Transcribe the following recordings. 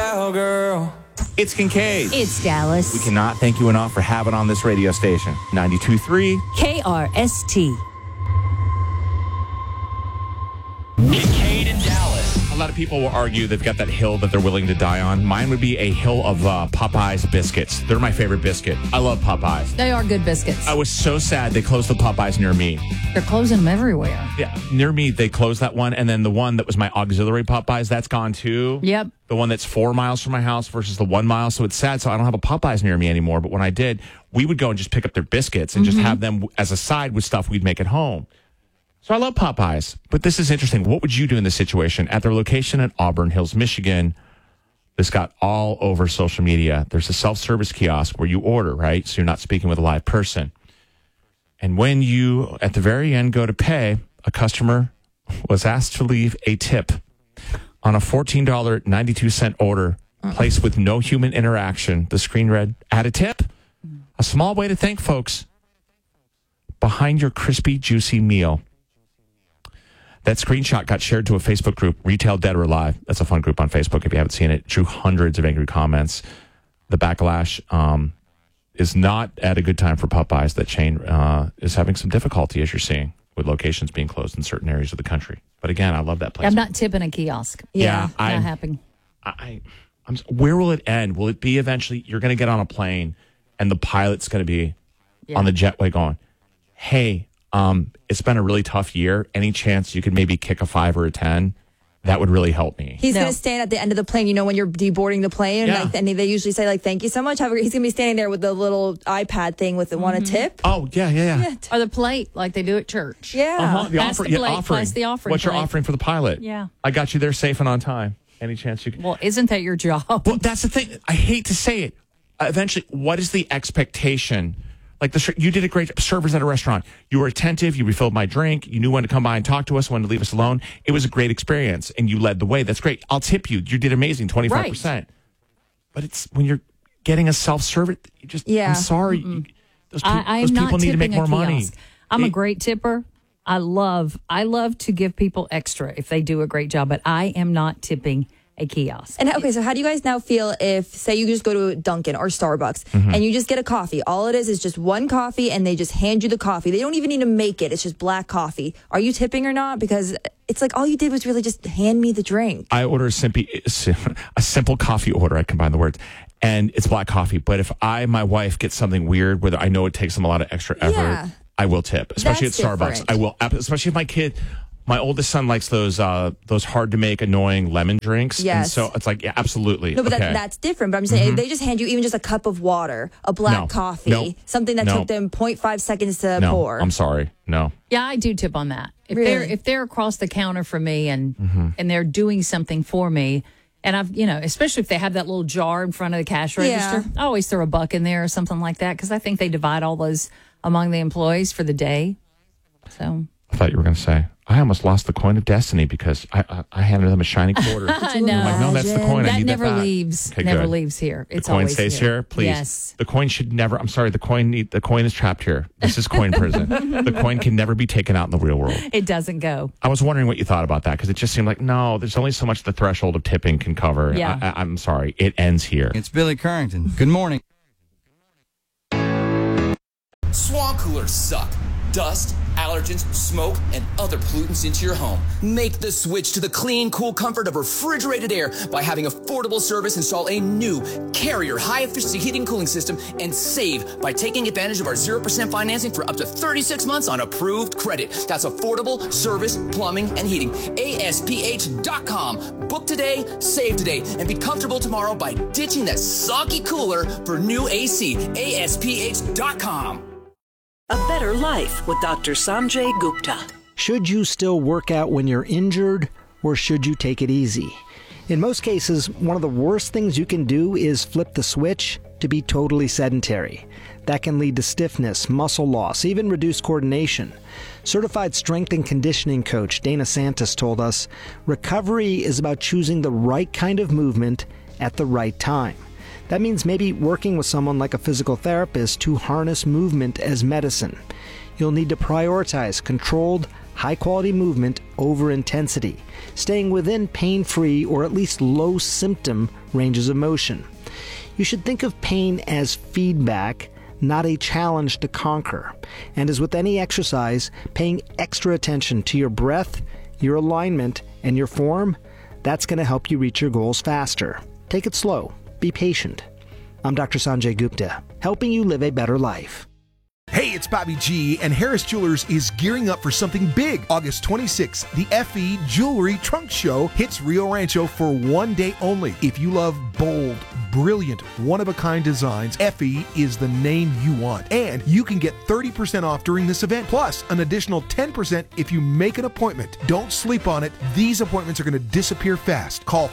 cowgirl. It's Kincaid. It's Dallas. We cannot thank you enough for having on this radio station. 92.3 KRST. Kincaid in Dallas. A lot of people will argue they've got that hill that they're willing to die on. Mine would be a hill of Popeyes biscuits. They're my favorite biscuit. I love Popeyes. They are good biscuits. I was so sad they closed the Popeyes near me. They're closing them everywhere. Yeah, near me, they closed that one. And then the one that was my auxiliary Popeyes, that's gone too. Yep. The one that's 4 miles from my house versus the 1 mile. So it's sad. So I don't have a Popeyes near me anymore. But when I did, we would go and just pick up their biscuits and just have them as a side with stuff we'd make at home. So I love Popeyes. But this is interesting. What would you do in this situation? At their location in Auburn Hills, Michigan, this got all over social media. There's a self-service kiosk where you order, right? So you're not speaking with a live person. And when you, at the very end, go to pay, a customer was asked to leave a tip on a $14.92 order placed with no human interaction. The screen read, add a tip. A small way to thank folks behind your crispy, juicy meal. That screenshot got shared to a Facebook group, Retail Dead or Alive. That's a fun group on Facebook if you haven't seen it. Drew hundreds of angry comments. The backlash is not at a good time for Popeyes. That chain is having some difficulty, as you're seeing, with locations being closed in certain areas of the country. But again, I love that place. I'm not tipping a kiosk. Yeah, not happening. Where will it end? Will it be eventually you're going to get on a plane and the pilot's going to be on the jetway going, hey, it's been a really tough year. Any chance you could maybe kick a 5 or a 10? That would really help me. He's going to stand at the end of the plane, when you're deboarding the plane, and they usually say, thank you so much. He's going to be standing there with the little iPad thing with the want a tip. Oh, yeah. Or the plate, like they do at church. Yeah. The Pass the plate, plus the offering What you're plate. offering for the pilot. Yeah. I got you there safe and on time. Any chance you can? Well, isn't that your job? Well, that's the thing. I hate to say it. Eventually, what is the expectation? Like you did a great job. Servers at a restaurant. You were attentive. You refilled my drink. You knew when to come by and talk to us, when to leave us alone. It was a great experience, and you led the way. That's great. I'll tip you. You did amazing, 25%. Right. But it's when you're getting a self-service, you just, I'm sorry. Those people need to make more money. I'm a great tipper. I love to give people extra if they do a great job, but I am not tipping a kiosk. And okay, so how do you guys now feel if, say, you just go to Dunkin' or Starbucks and you just get a coffee? All it is just one coffee, and they just hand you the coffee. They don't even need to make it. It's just black coffee. Are you tipping or not? Because it's like all you did was really just hand me the drink. I order a simple coffee order. I combine the words. And it's black coffee. But if my wife gets something weird, where I know it takes them a lot of extra effort, I will tip. Especially at Starbucks. Different. I will. Especially if my kid... My oldest son likes those hard to make, annoying lemon drinks. Yes. And so it's like, yeah, absolutely. No, but that's different. But I'm saying if they just hand you even just a cup of water, a black coffee, something that took them 0.5 seconds to pour. I'm sorry. No. Yeah, I do tip on that. If they're across the counter from me and they're doing something for me, and I've, especially if they have that little jar in front of the cash register, I always throw a buck in there or something like that, because I think they divide all those among the employees for the day. So I thought you were going to say, I almost lost the coin of destiny because I handed them a shiny quarter. No. I'm like, no, that's the coin. I need never that leaves. Okay, never good. leaves here. It's the coin always stays here, please. Yes. The coin should never. I'm sorry. The coin is trapped here. This is coin prison. The coin can never be taken out in the real world. It doesn't go. I was wondering what you thought about that, because it just seemed like, no, there's only so much the threshold of tipping can cover. Yeah. I'm sorry. It ends here. It's Billy Currington. Good morning. Swamp coolers suck. Dust, allergens, smoke, and other pollutants into your home. Make the switch to the clean, cool comfort of refrigerated air by having affordable service install a new Carrier high-efficiency heating and cooling system, and save by taking advantage of our 0% financing for up to 36 months on approved credit. That's affordable service, plumbing, and heating. ASPH.com. Book today, save today, and be comfortable tomorrow by ditching that soggy cooler for new AC. ASPH.com. A Better Life with Dr. Sanjay Gupta. Should you still work out when you're injured, or should you take it easy? In most cases, one of the worst things you can do is flip the switch to be totally sedentary. That can lead to stiffness, muscle loss, even reduced coordination. Certified strength and conditioning coach Dana Santos told us, recovery is about choosing the right kind of movement at the right time. That means maybe working with someone like a physical therapist to harness movement as medicine. You'll need to prioritize controlled, high-quality movement over intensity, staying within pain-free or at least low-symptom ranges of motion. You should think of pain as feedback, not a challenge to conquer. And as with any exercise, paying extra attention to your breath, your alignment, and your form, that's going to help you reach your goals faster. Take it slow. Be patient. I'm Dr. Sanjay Gupta, helping you live a better life. Hey, it's Bobby G, and Harris Jewelers is gearing up for something big. August 26th, the FE Jewelry Trunk Show hits Rio Rancho for one day only. If you love bold, brilliant, one-of-a-kind designs, FE is the name you want. And you can get 30% off during this event, plus an additional 10% if you make an appointment. Don't sleep on it. These appointments are going to disappear fast. Call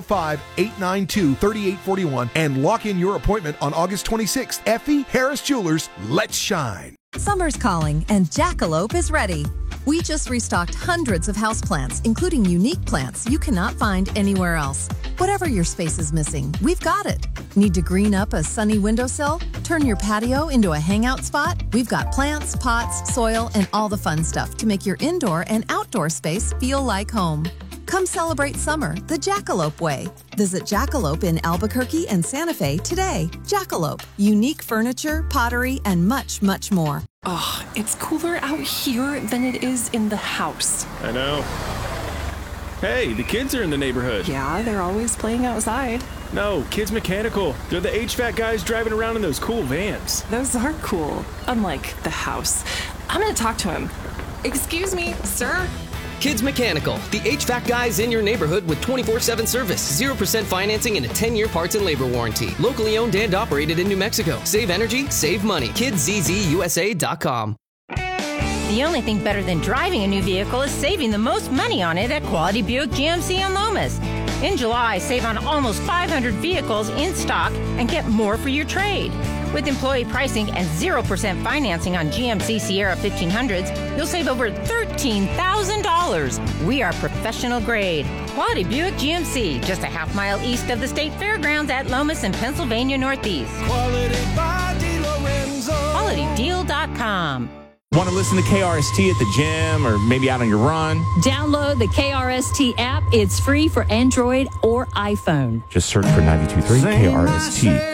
505-892-3841 and lock in your appointment on August 26th. FE Harris Jewelers, let's shine. Summer's calling and Jackalope is ready. We just restocked hundreds of houseplants, including unique plants you cannot find anywhere else. Whatever your space is missing, we've got it. Need to green up a sunny windowsill? Turn your patio into a hangout spot? We've got plants, pots, soil, and all the fun stuff to make your indoor and outdoor space feel like home. Come celebrate summer the Jackalope way. Visit Jackalope in Albuquerque and Santa Fe today. Jackalope, unique furniture, pottery, and much, much more. Oh, it's cooler out here than it is in the house. I know. Hey, the kids are in the neighborhood. Yeah, they're always playing outside. No, Kids Mechanical. They're the HVAC guys driving around in those cool vans. Those are cool, unlike the house. I'm gonna talk to him. Excuse me, sir? Kids Mechanical, the HVAC guys in your neighborhood with 24/7 service, 0% financing, and a 10-year parts and labor warranty. Locally owned and operated in New Mexico. Save energy, save money. KidsZZUSA.com. The only thing better than driving a new vehicle is saving the most money on it at Quality Buick GMC in Lomas. In July, save on almost 500 vehicles in stock and get more for your trade. With employee pricing and 0% financing on GMC Sierra 1500s, you'll save over $13,000. We are professional grade. Quality Buick GMC, just a half-mile east of the State Fairgrounds at Lomas in Pennsylvania Northeast. QualityDeal.com. Want to listen to KRST at the gym or maybe out on your run? Download the KRST app. It's free for Android or iPhone. Just search for 92.3 KRST.